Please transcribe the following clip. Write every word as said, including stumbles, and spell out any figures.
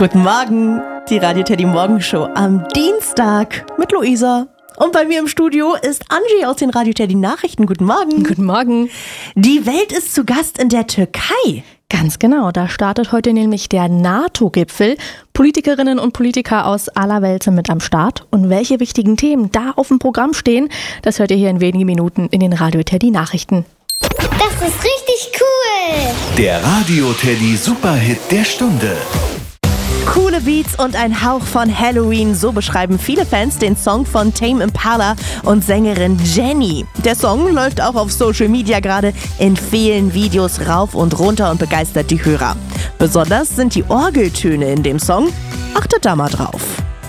Guten Morgen, die Radio Teddy Morgenshow am Dienstag mit Luisa. Und bei mir im Studio ist Angie aus den Radio Teddy Nachrichten. Guten Morgen. Guten Morgen. Die Welt ist zu Gast in der Türkei. Ganz genau, da startet heute nämlich der NATO-Gipfel. Politikerinnen und Politiker aus aller Welt sind mit am Start. Und welche wichtigen Themen da auf dem Programm stehen, das hört ihr hier in wenigen Minuten in den Radio Teddy Nachrichten. Das ist richtig cool! Der Radio Teddy Superhit der Stunde. Coole Beats und ein Hauch von Halloween, so beschreiben viele Fans den Song von Tame Impala und Sängerin Jenny. Der Song läuft auch auf Social Media gerade in vielen Videos rauf und runter und begeistert die Hörer. Besonders sind die Orgeltöne in dem Song. Achtet da mal drauf.